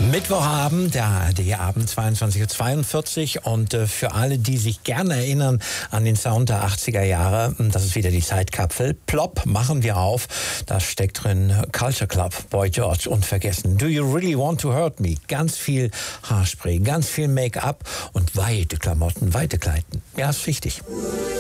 Mittwochabend, der ARD-Abend, 22:42 Uhr. Und für alle, die sich gerne erinnern an den Sound der 80er Jahre, das ist wieder die Zeitkapsel. Plopp, machen wir auf. Da steckt drin Culture Club, Boy George, unvergessen. Do you really want to hurt me? Ganz viel Haarspray, ganz viel Make-up und weite Klamotten, weite Kleidung. Ja, ist wichtig.